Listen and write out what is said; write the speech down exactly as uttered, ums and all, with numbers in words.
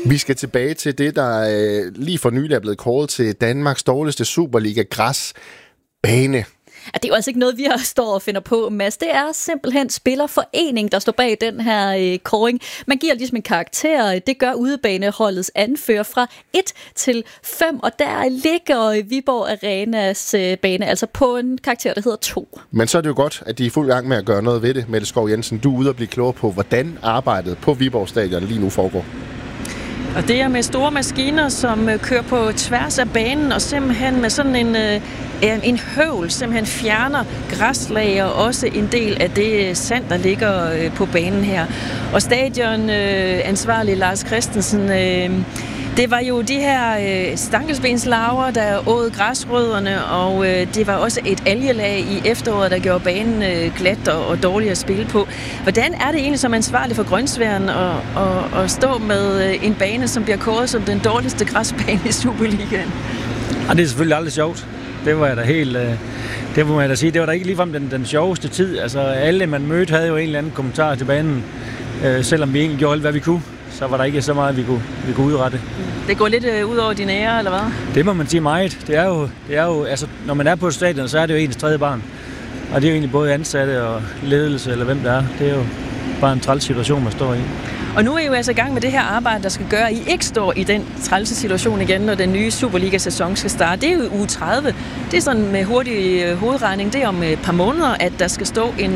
Vi skal tilbage til det, der øh, lige for nylig er blevet kåret til Danmarks dårligste Superliga-græsbane. Ja, det er jo altså ikke noget, vi har står og finder på, Mads. Det er simpelthen Spillerforening, der står bag den her øh, kåring. Man giver ligesom en karakter. Det gør udebaneholdets anfører fra et til fem, og der ligger Viborg Arenas øh, bane altså på en karakter, der hedder to. Men så er det jo godt, at de er i fuld gang med at gøre noget ved det. Mette Skov Jensen, du er ude og blive klogere på, hvordan arbejdet på Viborg Stadion lige nu foregår. Og det er med store maskiner, som kører på tværs af banen, og simpelthen med sådan en, en høvl, simpelthen fjerner græslag og også en del af det sand, der ligger på banen her. Og stadion ansvarlig Lars Christensen, det var jo de her stankelsbenslarver, der åd græsrødderne, og det var også et algelag i efteråret, der gjorde banen glat og dårlig at spille på. Hvordan er det egentlig som ansvarlig for Grønsværen at, at, at stå med en bane, som bliver kåret som den dårligste græsbane i Superligaen? Og det er selvfølgelig aldrig sjovt. Det var jeg da helt... Det må jeg da sige. Det var da ikke ligefrem den, den sjoveste tid. Altså alle, man mødte, havde jo en eller anden kommentar til banen. Øh, selvom vi egentlig gjorde alt, hvad vi kunne, så var der ikke så meget, vi kunne, vi kunne udrette. Det går lidt øh, ud over dine ære, eller hvad? Det må man sige meget. Det er jo, det er jo, altså, når man er på et stadion, så er det jo ens tredje barn. Og det er jo egentlig både ansatte og ledelse, eller hvem det er. Det er jo bare en træls situation, man står i. Og nu er I jo altså i gang med det her arbejde, der skal gøre, at I ikke står i den trælse situation igen, når den nye Superliga-sæson skal starte. Det er jo uge tredive. Det er sådan med hurtig hovedregning. Det er om et par måneder, at der skal stå en